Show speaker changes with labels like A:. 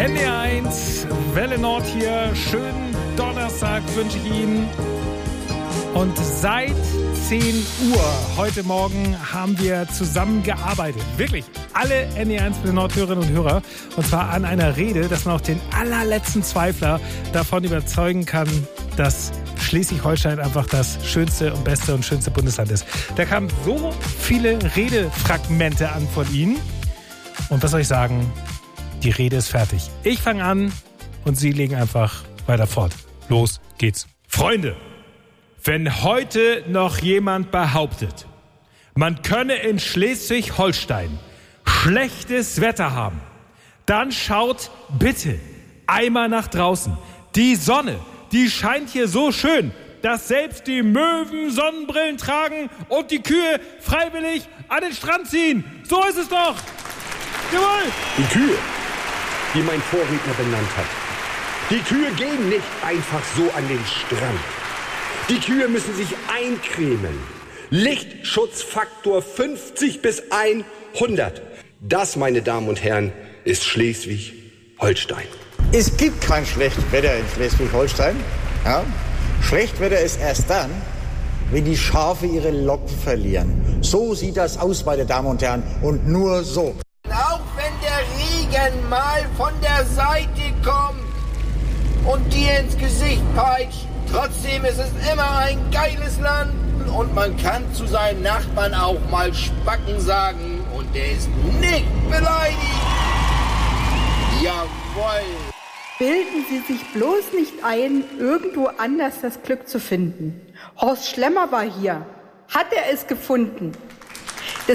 A: NDR1, Welle Nord hier. Schönen Donnerstag wünsche ich Ihnen. Und seit 10 Uhr heute Morgen haben wir zusammengearbeitet. Wirklich alle NDR1 Welle Nord Hörerinnen und Hörer. Und zwar an einer Rede, dass man auch den allerletzten Zweifler davon überzeugen kann, dass Schleswig-Holstein einfach das schönste und beste und schönste Bundesland ist. Da kamen so viele Redefragmente an von Ihnen. Und was soll ich sagen? Die Rede ist fertig. Ich fange an und Sie legen einfach weiter fort. Los geht's. Freunde, wenn heute noch jemand behauptet, man könne in Schleswig-Holstein schlechtes Wetter haben, dann schaut bitte einmal nach draußen. Die Sonne, die scheint hier so schön, dass selbst die Möwen Sonnenbrillen tragen und die Kühe freiwillig an den Strand ziehen. So ist es doch. Jawohl.
B: Die Kühe, die mein Vorredner benannt hat. Die Kühe gehen nicht einfach so an den Strand. Die Kühe müssen sich eincremen. Lichtschutzfaktor 50 bis 100. Das, meine Damen und Herren, ist Schleswig-Holstein.
C: Es gibt kein Schlechtwetter in Schleswig-Holstein. Ja? Schlechtwetter ist erst dann, wenn die Schafe ihre Locken verlieren. So sieht das aus, meine Damen und Herren, und nur so.
D: Auch wenn der Regen mal von der Seite kommt und dir ins Gesicht peitscht, trotzdem ist es immer ein geiles Land und man kann zu seinen Nachbarn auch mal Spacken sagen und der ist nicht beleidigt. Jawohl.
E: Bilden Sie sich bloß nicht ein, irgendwo anders das Glück zu finden. Horst Schlemmer war hier. Hat er es gefunden?